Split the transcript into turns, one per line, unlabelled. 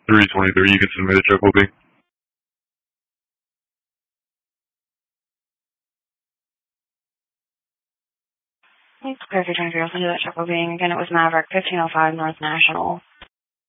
323, you can submit a triple B.
Perfect 23, I'll send you that triple B. Again, it was Maverick, 1505 North National.